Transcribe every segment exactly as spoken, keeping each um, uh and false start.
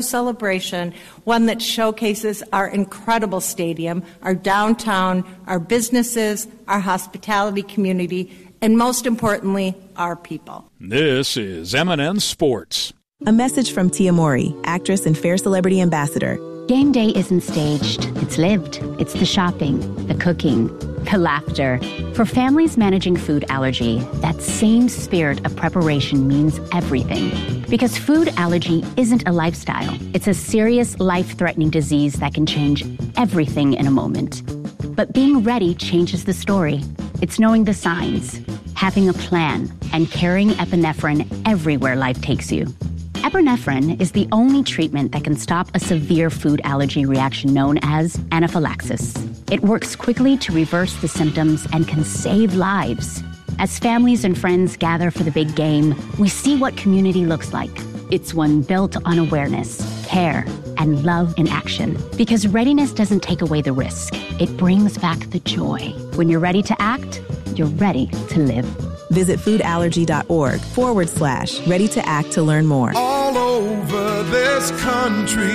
celebration, one that showcases our incredible stadium, our downtown, our businesses, our hospitality community, and most importantly, our people. This is M and N Sports. A message from Tia Mowry, actress and Fair Celebrity Ambassador. Game day isn't staged. It's lived. It's the shopping, the cooking, the laughter. For families managing food allergy, that same spirit of preparation means everything. Because food allergy isn't a lifestyle. It's a serious, life-threatening disease that can change everything in a moment. But being ready changes the story. It's knowing the signs, having a plan, and carrying epinephrine everywhere life takes you. Epinephrine is the only treatment that can stop a severe food allergy reaction known as anaphylaxis. It works quickly to reverse the symptoms and can save lives. As families and friends gather for the big game, we see what community looks like. It's one built on awareness, care, and love in action. Because readiness doesn't take away the risk. It brings back the joy. When you're ready to act, you're ready to live. Visit foodallergy.org forward slash ready to act to learn more. All over this country,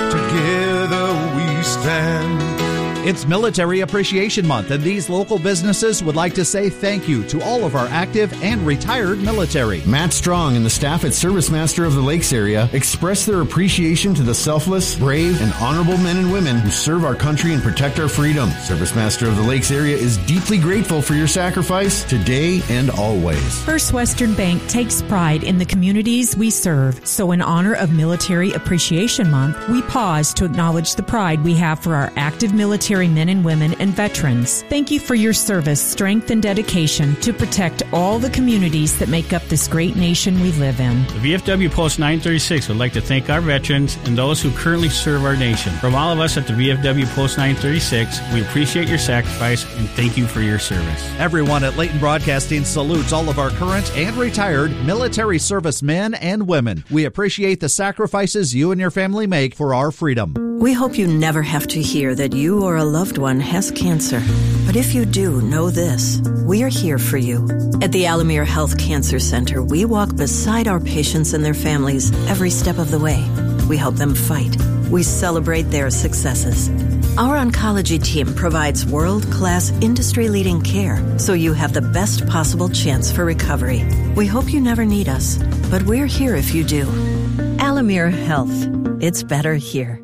together we stand. It's Military Appreciation Month, and these local businesses would like to say thank you to all of our active and retired military. Matt Strong and the staff at Service Master of the Lakes area express their appreciation to the selfless, brave, and honorable men and women who serve our country and protect our freedom. Service Master of the Lakes area is deeply grateful for your sacrifice today and always. First Western Bank takes pride in the communities we serve, so in honor of Military Appreciation Month, we pause to acknowledge the pride we have for our active military men and women and veterans. Thank you for your service, strength, and dedication to protect all the communities that make up this great nation we live in. The V F W Post nine thirty-six would like to thank our veterans and those who currently serve our nation. From all of us at the V F W Post nine thirty-six, we appreciate your sacrifice and thank you for your service. Everyone at Leighton Broadcasting salutes all of our current and retired military service men and women. We appreciate the sacrifices you and your family make for our freedom. We hope you never have to hear that you or a loved one has cancer. But if you do, know this. We are here for you. At the Alamere Health Cancer Center, we walk beside our patients and their families every step of the way. We help them fight. We celebrate their successes. Our oncology team provides world-class, industry-leading care, so you have the best possible chance for recovery. We hope you never need us, but we're here if you do. Alamere Health. It's better here.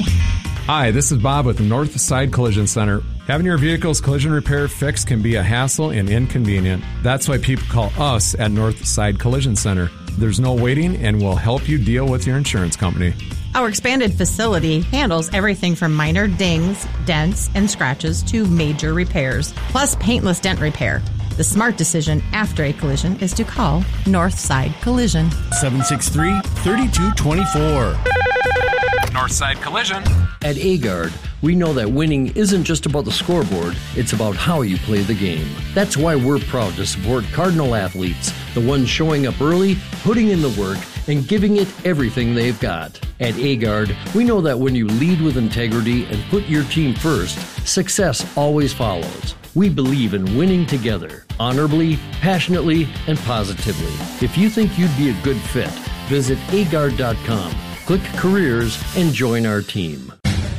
Hi, this is Bob with the Northside Collision Center. Having your vehicle's collision repair fixed can be a hassle and inconvenient. That's why people call us at Northside Collision Center. There's no waiting, and we'll help you deal with your insurance company. Our expanded facility handles everything from minor dings, dents, and scratches to major repairs, plus paintless dent repair. The smart decision after a collision is to call Northside Collision. seven six three, three two two four. Northside Collision. At Agard, we know that winning isn't just about the scoreboard, it's about how you play the game. That's why we're proud to support Cardinal athletes, the ones showing up early, putting in the work, and giving it everything they've got. At Agard, we know that when you lead with integrity and put your team first, success always follows. We believe in winning together, honorably, passionately, and positively. If you think you'd be a good fit, visit agard dot com. Click Careers and join our team.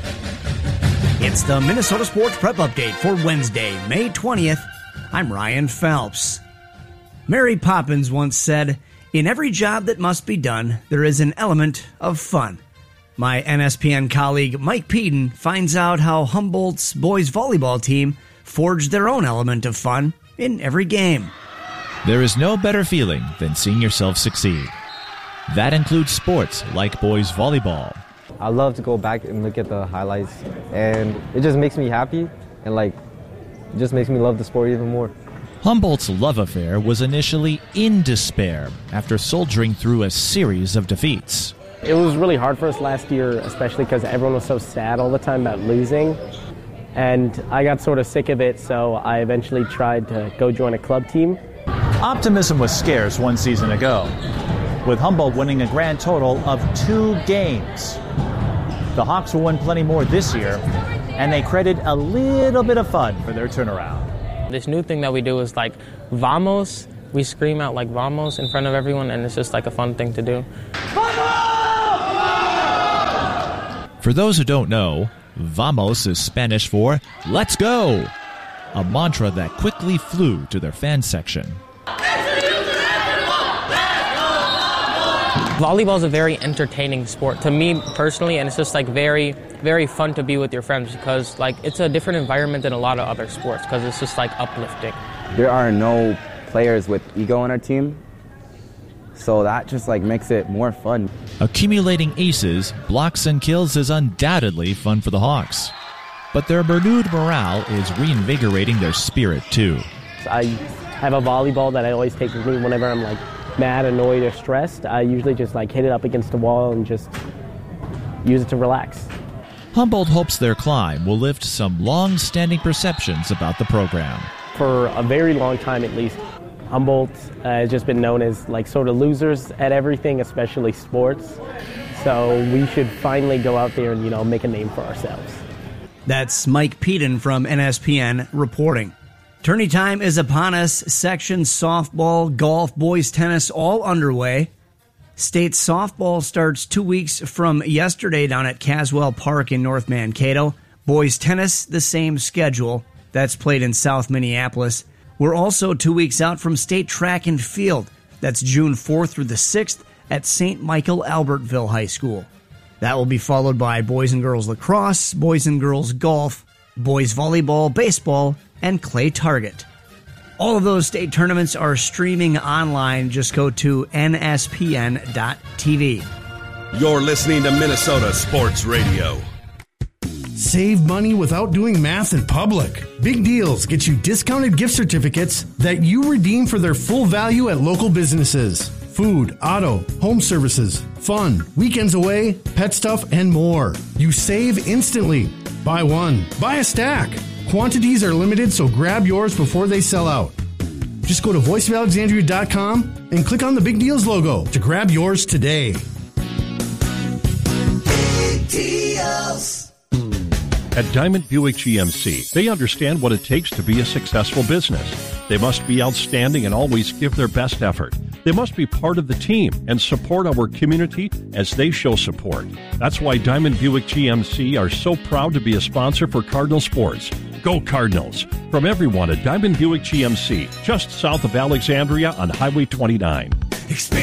It's the Minnesota Sports Prep Update for Wednesday, May twentieth. I'm Ryan Phelps. Mary Poppins once said, "In every job that must be done, there is an element of fun." My N S P N colleague Mike Peden finds out how Humboldt's boys volleyball team forged their own element of fun in every game. There is no better feeling than seeing yourself succeed. That includes sports like boys volleyball. I love to go back and look at the highlights, and it just makes me happy, and like, it just makes me love the sport even more. Humboldt's love affair was initially in despair after soldiering through a series of defeats. It was really hard for us last year, especially because everyone was so sad all the time about losing, and I got sort of sick of it, so I eventually tried to go join a club team. Optimism was scarce one season ago, with Humboldt winning a grand total of two games. The Hawks will win plenty more this year, and they credit a little bit of fun for their turnaround. This new thing that we do is like vamos. We scream out like vamos in front of everyone, and it's just like a fun thing to do. For those who don't know, vamos is Spanish for let's go, a mantra that quickly flew to their fan section. Volleyball is a very entertaining sport to me personally, and it's just like very, very fun to be with your friends because like it's a different environment than a lot of other sports because it's just like uplifting. There are no players with ego on our team, so that just like makes it more fun. Accumulating aces, blocks, and kills is undoubtedly fun for the Hawks. But their renewed morale is reinvigorating their spirit too. I have a volleyball that I always take with me whenever I'm like mad, annoyed, or stressed. I usually just like hit it up against the wall and just use it to relax. Humboldt hopes their climb will lift some long-standing perceptions about the program. For a very long time at least, Humboldt uh, has just been known as like sort of losers at everything, especially sports. So we should finally go out there and, you know, make a name for ourselves. That's Mike Peden from N S P N reporting. Tourney time is upon us. Section softball, golf, boys tennis all underway. State softball starts two weeks from yesterday down at Caswell Park in North Mankato. Boys tennis, the same schedule. That's played in South Minneapolis. We're also two weeks out from state track and field. That's June fourth through the sixth at Saint Michael Albertville High School. That will be followed by boys and girls lacrosse, boys and girls golf, boys volleyball, baseball, and clay target. All of those state tournaments are streaming online. Just go to N S P N dot T V. You're listening to Minnesota Sports Radio. Save money without doing math in public. Big Deals get you discounted gift certificates that you redeem for their full value at local businesses. Food, auto, home services, fun, weekends away, pet stuff, and more. You save instantly. Buy one, buy a stack. Quantities are limited, so grab yours before they sell out. Just go to voice of alexandria dot com and click on the Big Deals logo to grab yours today. Big Deals. At Diamond Buick G M C, they understand what it takes to be a successful business. They must be outstanding and always give their best effort. They must be part of the team and support our community as they show support. That's why Diamond Buick G M C are so proud to be a sponsor for Cardinal Sports. Go Cardinals! From everyone at Diamond Buick G M C, just south of Alexandria on Highway twenty-nine. Expand